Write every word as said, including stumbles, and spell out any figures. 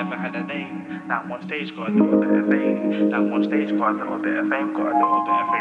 never had a name. Now I'm on stage, got a little bit of fame. Now I'm on stage, got a little bit of fame, got a little bit of fame.